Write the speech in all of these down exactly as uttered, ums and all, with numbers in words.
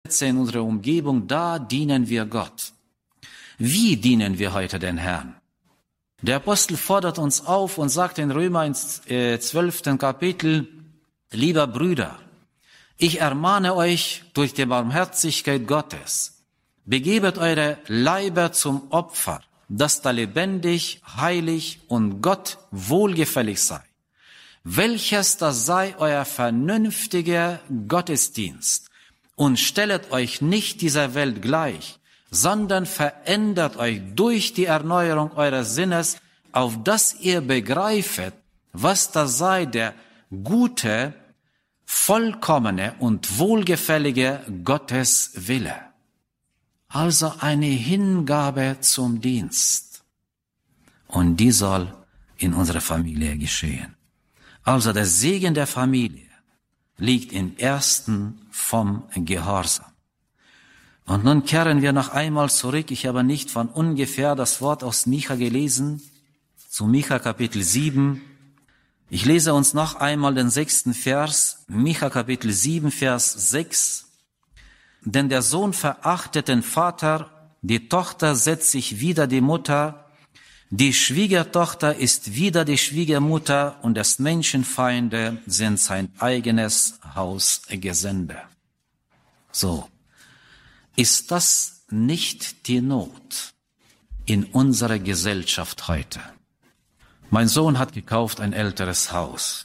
in unserer Umgebung, da dienen wir Gott. Wie dienen wir heute den Herrn? Der Apostel fordert uns auf und sagt in Römer ins zwölften Kapitel, lieber Brüder, ich ermahne euch durch die Barmherzigkeit Gottes, begebet eure Leiber zum Opfer, das da lebendig, heilig und Gott wohlgefällig sei. Welches das sei euer vernünftiger Gottesdienst. Und stellet euch nicht dieser Welt gleich, sondern verändert euch durch die Erneuerung eures Sinnes, auf dass ihr begreifet, was das sei der gute, vollkommene und wohlgefällige Gottes Wille. Also eine Hingabe zum Dienst. Und die soll in unserer Familie geschehen. Also der Segen der Familie liegt im ersten vom Gehorsam. Und nun kehren wir noch einmal zurück. Ich habe nicht von ungefähr das Wort aus Micha gelesen, zu Micha Kapitel sieben. Ich lese uns noch einmal den sechsten Vers, Micha Kapitel sieben, Vers sechs. Denn der Sohn verachtet den Vater, die Tochter setzt sich wider die Mutter, die Schwiegertochter ist wider die Schwiegermutter und des Menschenfeinde sind sein eigenes Hausgesinde. So, ist das nicht die Not in unserer Gesellschaft heute? Mein Sohn hat gekauft ein älteres Haus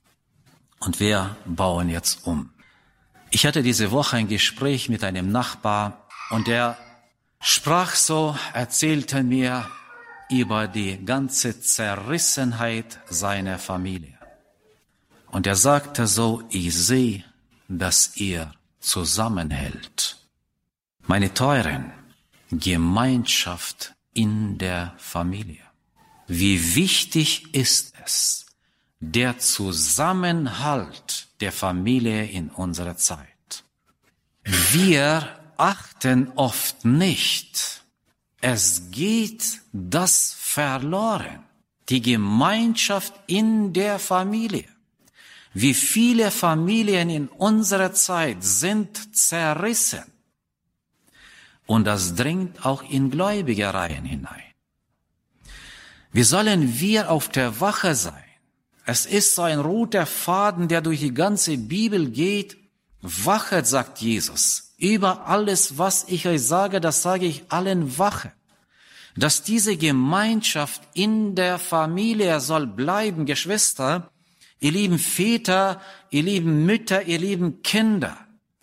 und wir bauen jetzt um. Ich hatte diese Woche ein Gespräch mit einem Nachbar und der sprach so, erzählte mir über die ganze Zerrissenheit seiner Familie. Und er sagte so, ich sehe, dass ihr zusammenhält. Meine Teuren, Gemeinschaft in der Familie. Wie wichtig ist es, der Zusammenhalt der Familie in unserer Zeit. Wir achten oft nicht. Es geht das verloren. Die Gemeinschaft in der Familie. Wie viele Familien in unserer Zeit sind zerrissen. Und das dringt auch in gläubige Reihen hinein. Wie sollen wir auf der Wache sein? Es ist so ein roter Faden, der durch die ganze Bibel geht. Wachet, sagt Jesus. Über alles, was ich euch sage, das sage ich allen, wache. Dass diese Gemeinschaft in der Familie soll bleiben, Geschwister, ihr lieben Väter, ihr lieben Mütter, ihr lieben Kinder.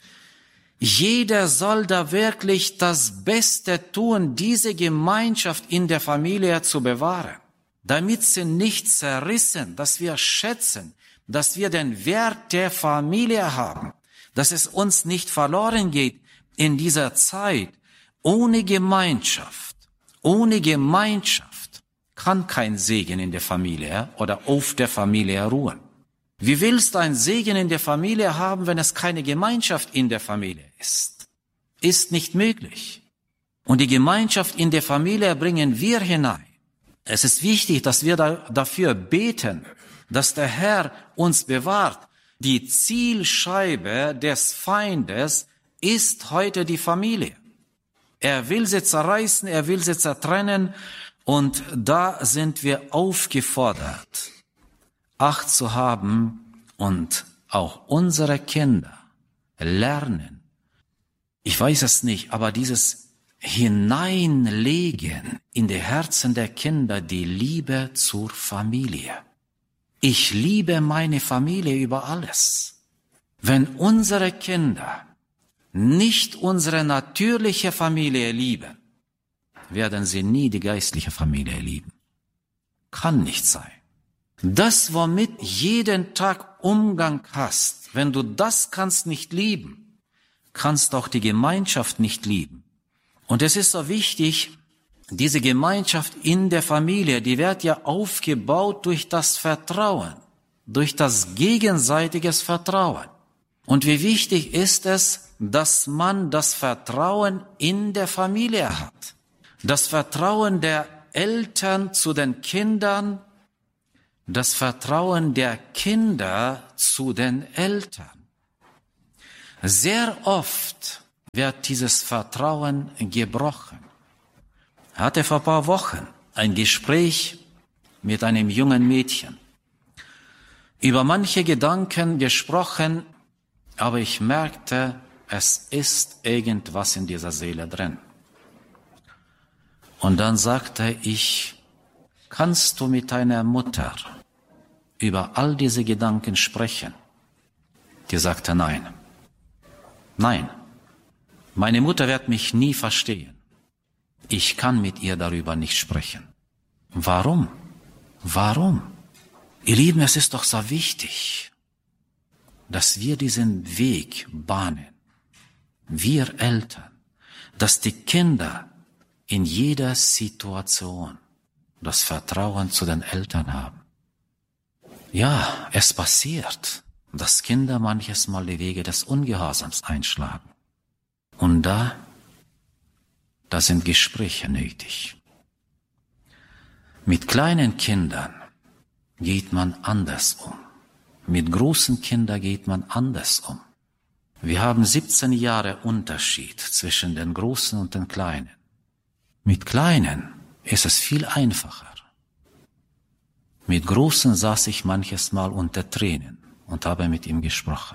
Jeder soll da wirklich das Beste tun, diese Gemeinschaft in der Familie zu bewahren, damit sie nicht zerrissen, dass wir schätzen, dass wir den Wert der Familie haben, dass es uns nicht verloren geht in dieser Zeit. Ohne Gemeinschaft, ohne Gemeinschaft kann kein Segen in der Familie oder auf der Familie ruhen. Wie willst du einen Segen in der Familie haben, wenn es keine Gemeinschaft in der Familie ist? Ist nicht möglich. Und die Gemeinschaft in der Familie bringen wir hinein. Es ist wichtig, dass wir da, dafür beten, dass der Herr uns bewahrt. Die Zielscheibe des Feindes ist heute die Familie. Er will sie zerreißen, er will sie zertrennen und da sind wir aufgefordert, Acht zu haben und auch unsere Kinder lernen. Ich weiß es nicht, aber dieses Hineinlegen in die Herzen der Kinder die Liebe zur Familie. Ich liebe meine Familie über alles. Wenn unsere Kinder nicht unsere natürliche Familie lieben, werden sie nie die geistliche Familie lieben. Kann nicht sein. Das, womit jeden Tag Umgang hast, wenn du das kannst nicht lieben, kannst auch die Gemeinschaft nicht lieben. Und es ist so wichtig, diese Gemeinschaft in der Familie, die wird ja aufgebaut durch das Vertrauen, durch das gegenseitiges Vertrauen. Und wie wichtig ist es, dass man das Vertrauen in der Familie hat. Das Vertrauen der Eltern zu den Kindern, das Vertrauen der Kinder zu den Eltern. Sehr oft wird dieses Vertrauen gebrochen. Ich hatte vor ein paar Wochen ein Gespräch mit einem jungen Mädchen. Über manche Gedanken gesprochen, aber ich merkte, es ist irgendwas in dieser Seele drin. Und dann sagte ich, kannst du mit deiner Mutter über all diese Gedanken sprechen? Die sagte nein. Nein, meine Mutter wird mich nie verstehen. Ich kann mit ihr darüber nicht sprechen. Warum? Warum? Ihr Lieben, es ist doch so wichtig, dass wir diesen Weg bahnen. Wir Eltern, dass die Kinder in jeder Situation das Vertrauen zu den Eltern haben. Ja, es passiert, dass Kinder manches Mal die Wege des Ungehorsams einschlagen. Und da, da sind Gespräche nötig. Mit kleinen Kindern geht man anders um. Mit großen Kindern geht man anders um. Wir haben siebzehn Jahre Unterschied zwischen den Großen und den Kleinen. Mit Kleinen ist es viel einfacher. Mit Großen saß ich manches Mal unter Tränen und habe mit ihm gesprochen.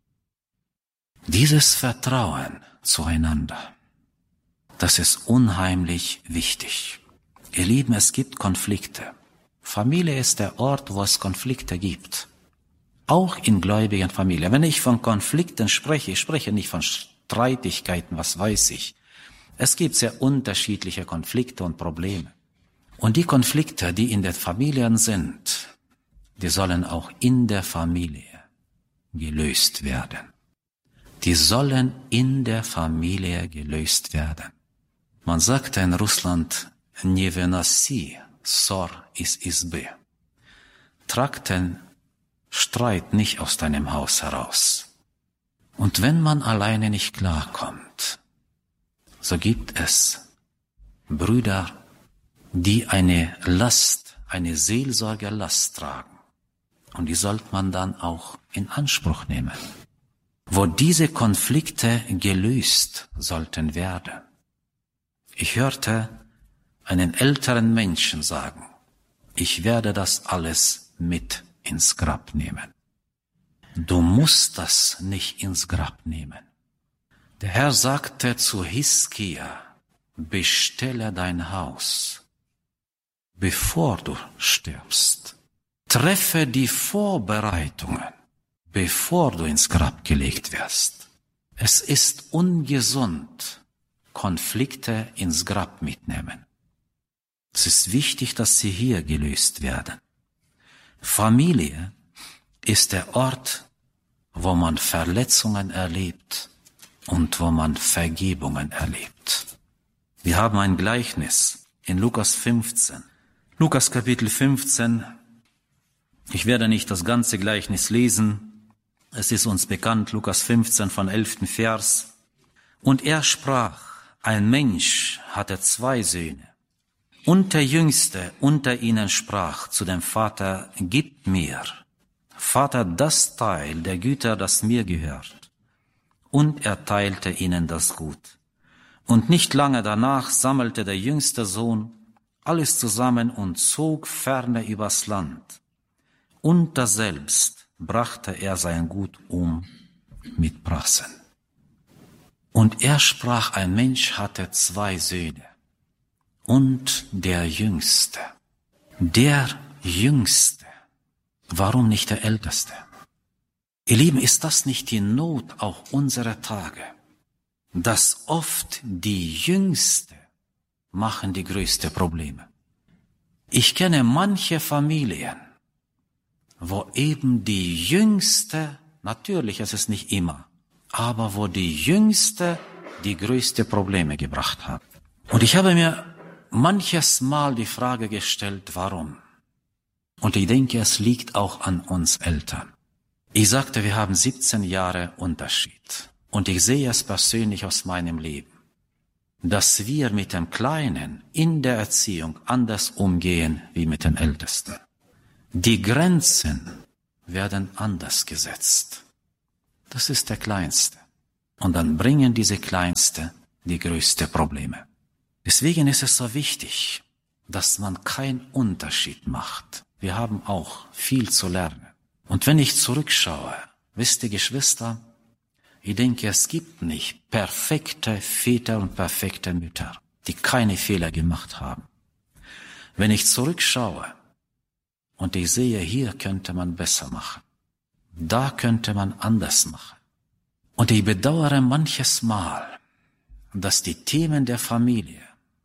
Dieses Vertrauen zueinander, das ist unheimlich wichtig. Ihr Lieben, es gibt Konflikte. Familie ist der Ort, wo es Konflikte gibt. Auch in gläubigen Familien. Wenn ich von Konflikten spreche, ich spreche nicht von Streitigkeiten, was weiß ich. Es gibt sehr unterschiedliche Konflikte und Probleme. Und die Konflikte, die in den Familien sind, die sollen auch in der Familie gelöst werden. Die sollen in der Familie gelöst werden. Man sagt in Russland, не выноси ссор из избы. Trag den Streit nicht aus deinem Haus heraus. Und wenn man alleine nicht klarkommt, so gibt es Brüder, die eine Last, eine Seelsorgerlast tragen. Und die sollte man dann auch in Anspruch nehmen. Wo diese Konflikte gelöst sollten werden. Ich hörte einen älteren Menschen sagen, ich werde das alles mit ins Grab nehmen. Du musst das nicht ins Grab nehmen. Der Herr sagte zu Hiskia, bestelle dein Haus, bevor du stirbst. Treffe die Vorbereitungen, bevor du ins Grab gelegt wirst. Es ist ungesund, Konflikte ins Grab mitnehmen. Es ist wichtig, dass sie hier gelöst werden. Familie ist der Ort, wo man Verletzungen erlebt und wo man Vergebungen erlebt. Wir haben ein Gleichnis in Lukas fünfzehn. Lukas Kapitel fünfzehn. Ich werde nicht das ganze Gleichnis lesen. Es ist uns bekannt, Lukas fünfzehn von elften Vers. Und er sprach, ein Mensch hatte zwei Söhne. Und der Jüngste unter ihnen sprach zu dem Vater, gib mir, Vater, das Teil der Güter, das mir gehört. Und er teilte ihnen das Gut. Und nicht lange danach sammelte der jüngste Sohn alles zusammen und zog ferne übers Land. Und daselbst brachte er sein Gut um mit Prassen. Und er sprach, ein Mensch hatte zwei Söhne. Und der Jüngste, der Jüngste, warum nicht der Älteste? Ihr Lieben, ist das nicht die Not auch unserer Tage, dass oft die Jüngste machen die größten Probleme? Ich kenne manche Familien, wo eben die Jüngste, natürlich ist es nicht immer, aber wo die Jüngste die größten Probleme gebracht hat. Und ich habe mir manches Mal die Frage gestellt, warum? Und ich denke, es liegt auch an uns Eltern. Ich sagte, wir haben siebzehn Jahre Unterschied. Und ich sehe es persönlich aus meinem Leben, dass wir mit dem Kleinen in der Erziehung anders umgehen wie mit den Ältesten. Die Grenzen werden anders gesetzt. Das ist der Kleinste. Und dann bringen diese Kleinste die größten Probleme. Deswegen ist es so wichtig, dass man keinen Unterschied macht. Wir haben auch viel zu lernen. Und wenn ich zurückschaue, wisst ihr, Geschwister, ich denke, es gibt nicht perfekte Väter und perfekte Mütter, die keine Fehler gemacht haben. Wenn ich zurückschaue und ich sehe, hier könnte man besser machen, da könnte man anders machen. Und ich bedauere manches Mal, dass die Themen der Familie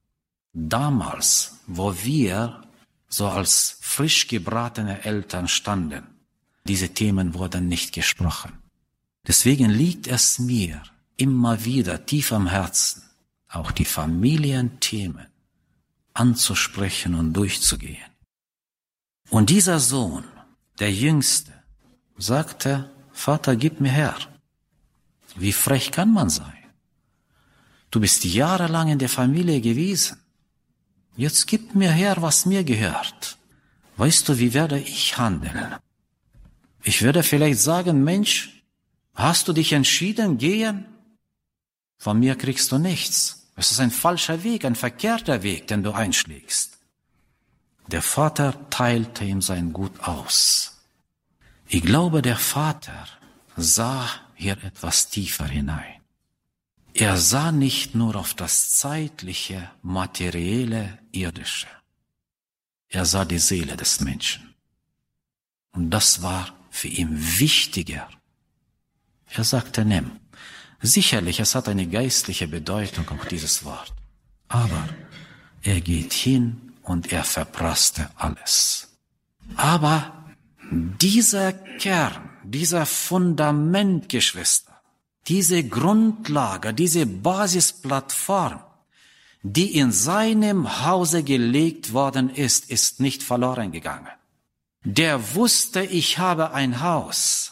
damals, wo wir so als frisch gebratene Eltern standen, diese Themen wurden nicht gesprochen. Deswegen liegt es mir immer wieder tief am Herzen, auch die Familienthemen anzusprechen und durchzugehen. Und dieser Sohn, der Jüngste, sagte, Vater, gib mir her. Wie frech kann man sein? Du bist jahrelang in der Familie gewesen. Jetzt gib mir her, was mir gehört. Weißt du, wie werde ich handeln? Ich würde vielleicht sagen, Mensch, hast du dich entschieden, gehen? Von mir kriegst du nichts. Es ist ein falscher Weg, ein verkehrter Weg, den du einschlägst. Der Vater teilte ihm sein Gut aus. Ich glaube, der Vater sah hier etwas tiefer hinein. Er sah nicht nur auf das zeitliche, materielle, irdische. Er sah die Seele des Menschen. Und das war für ihn wichtiger. Er sagte, nimm. Sicherlich, es hat eine geistliche Bedeutung, auch dieses Wort. Aber er geht hin und er verprasste alles. Aber dieser Kern, dieser Fundament, Geschwister, diese Grundlage, diese Basisplattform, die in seinem Hause gelegt worden ist, ist nicht verloren gegangen. Der wusste, ich habe ein Haus.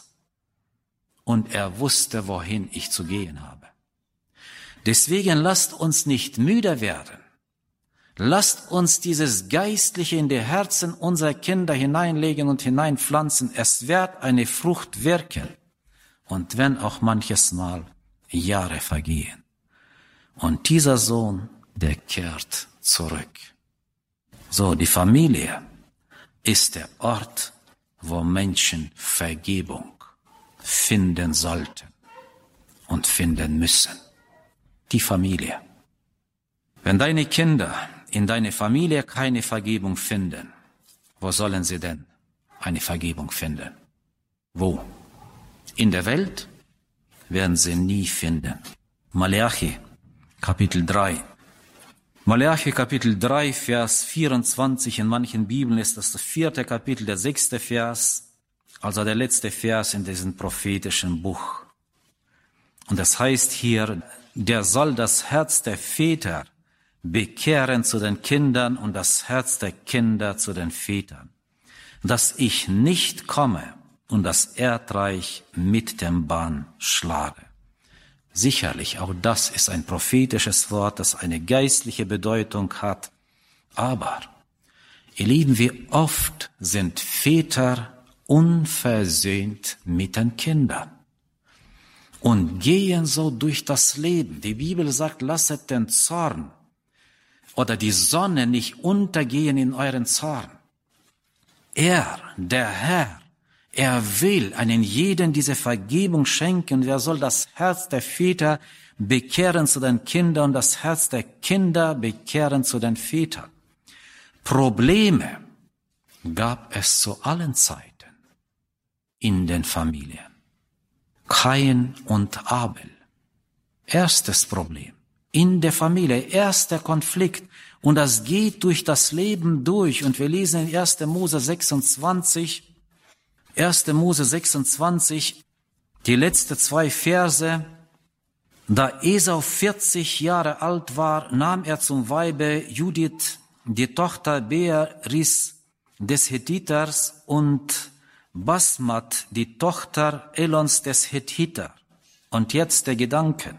Und er wusste, wohin ich zu gehen habe. Deswegen lasst uns nicht müde werden. Lasst uns dieses Geistliche in die Herzen unserer Kinder hineinlegen und hineinpflanzen. Es wird eine Frucht wirken. Und wenn auch manches Mal Jahre vergehen. Und dieser Sohn, der kehrt zurück. So, die Familie ist der Ort, wo Menschen Vergebung finden sollten und finden müssen. Die Familie. Wenn deine Kinder in deiner Familie keine Vergebung finden, wo sollen sie denn eine Vergebung finden? Wo? In der Welt werden sie nie finden. Malachi, Kapitel drei. Malachi, Kapitel drei, Vers vierundzwanzig. In manchen Bibeln ist das das vierte Kapitel, der sechste Vers. Also der letzte Vers in diesem prophetischen Buch. Und das heißt hier, der soll das Herz der Väter bekehren zu den Kindern und das Herz der Kinder zu den Vätern, dass ich nicht komme und das Erdreich mit dem Bann schlage. Sicherlich, auch das ist ein prophetisches Wort, das eine geistliche Bedeutung hat. Aber, ihr Lieben, wie oft sind Väter unversöhnt mit den Kindern und gehen so durch das Leben. Die Bibel sagt, lasset den Zorn oder die Sonne nicht untergehen in euren Zorn. Er, der Herr, er will einen jeden diese Vergebung schenken. Er soll das Herz der Väter bekehren zu den Kindern und das Herz der Kinder bekehren zu den Vätern. Probleme gab es zu allen Zeiten in den Familien. Kain und Abel. Erstes Problem. In der Familie, erster Konflikt. Und das geht durch das Leben durch. Und wir lesen in erster Mose sechsundzwanzig, erster Mose sechsundzwanzig, die letzten zwei Verse. Da Esau vierzig Jahre alt war, nahm er zum Weibe Judith, die Tochter Beeris des Hethiters, und Basmat, die Tochter Elons des Hethiter. Und jetzt der Gedanke.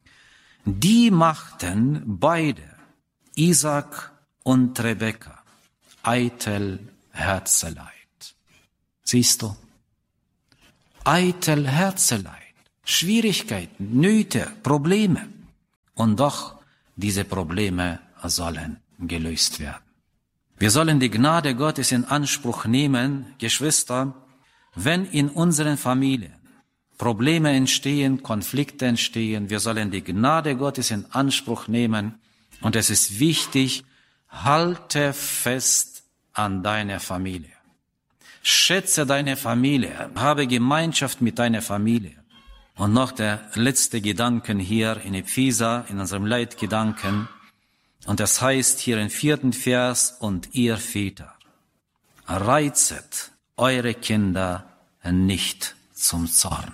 Die machten beide, Isaac und Rebekka, eitel Herzeleid. Siehst du? Eitel Herzeleid. Schwierigkeiten, Nöte, Probleme. Und doch, diese Probleme sollen gelöst werden. Wir sollen die Gnade Gottes in Anspruch nehmen, Geschwister, wenn in unseren Familien Probleme entstehen, Konflikte entstehen. Wir sollen die Gnade Gottes in Anspruch nehmen. Und es ist wichtig, halte fest an deiner Familie. Schätze deine Familie, habe Gemeinschaft mit deiner Familie. Und noch der letzte Gedanken hier in Epheser, in unserem Leitgedanken. Und das heißt hier im vierten Vers, und ihr Väter, reizet eure Kinder nicht zum Zorn.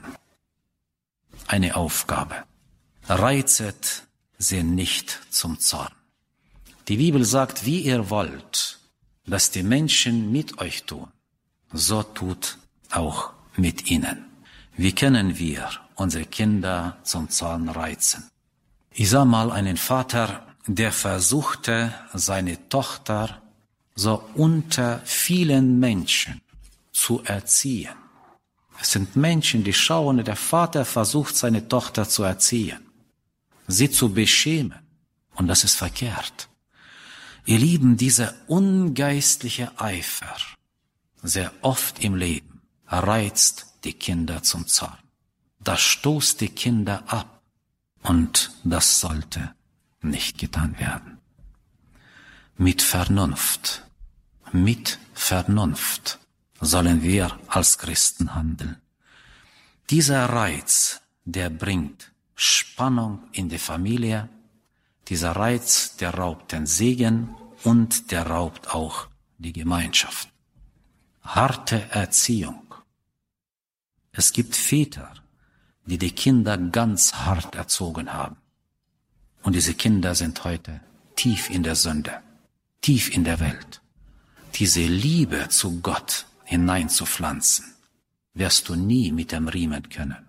Eine Aufgabe. Reizet sie nicht zum Zorn. Die Bibel sagt, wie ihr wollt, dass die Menschen mit euch tun, so tut auch mit ihnen. Wie können wir unsere Kinder zum Zorn reizen? Ich sah mal einen Vater, der versuchte, seine Tochter so unter vielen Menschen zu erziehen. Es sind Menschen, die schauen, der Vater versucht, seine Tochter zu erziehen, sie zu beschämen. Und das ist verkehrt. Ihr Lieben, dieser ungeistliche Eifer, sehr oft im Leben, reizt die Kinder zum Zorn. Das stoßt die Kinder ab. Und das sollte nicht getan werden. Mit Vernunft, mit Vernunft sollen wir als Christen handeln. Dieser Reiz, der bringt Spannung in die Familie. Dieser Reiz, der raubt den Segen und der raubt auch die Gemeinschaft. Harte Erziehung. Es gibt Väter, die die Kinder ganz hart erzogen haben. Und diese Kinder sind heute tief in der Sünde, tief in der Welt. Diese Liebe zu Gott hineinzupflanzen, wirst du nie mit dem Riemen können.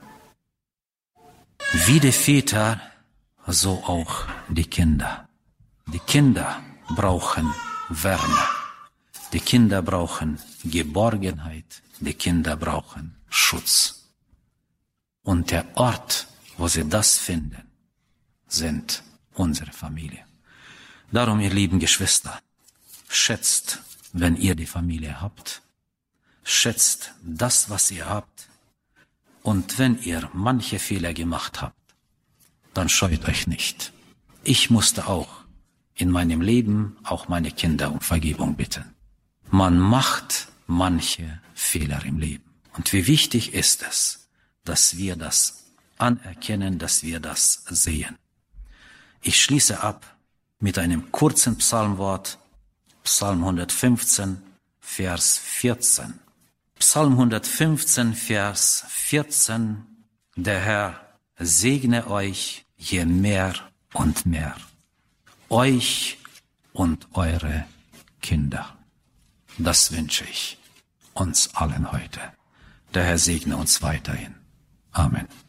Wie die Väter, so auch die Kinder. Die Kinder brauchen Wärme. Die Kinder brauchen Geborgenheit. Die Kinder brauchen Schutz. Und der Ort, wo sie das finden, sind unsere Familie. Darum, ihr lieben Geschwister, schätzt, wenn ihr die Familie habt. Schätzt das, was ihr habt. Und wenn ihr manche Fehler gemacht habt, dann scheut euch nicht. Ich musste auch in meinem Leben auch meine Kinder um Vergebung bitten. Man macht manche Fehler im Leben. Und wie wichtig ist es, dass wir das anerkennen, dass wir das sehen. Ich schließe ab mit einem kurzen Psalmwort, Psalm hundertfünfzehn, Vers vierzehn. Psalm hundertfünfzehn, Vers vierzehn. Der Herr segne euch je mehr und mehr, euch und eure Kinder. Das wünsche ich uns allen heute. Der Herr segne uns weiterhin. Amen.